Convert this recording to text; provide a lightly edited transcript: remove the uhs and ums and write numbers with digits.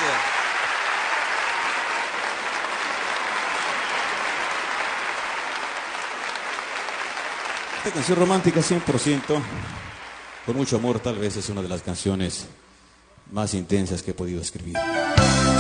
Esta canción romántica 100%, con mucho amor, tal vez es una de las canciones más intensas que he podido escribir.